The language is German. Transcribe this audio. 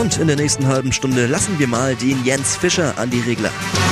Und in der nächsten halben Stunde lassen wir mal den Jens Fischer an die Regler.